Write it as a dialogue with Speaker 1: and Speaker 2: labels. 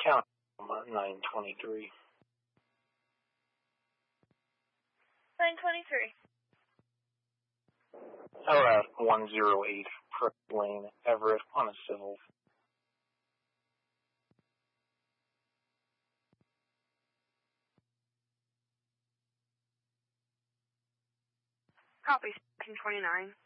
Speaker 1: Count 923.
Speaker 2: 923.
Speaker 1: LF 108, Prairie Lane, Everett, on a civil.
Speaker 2: Copy, 1929.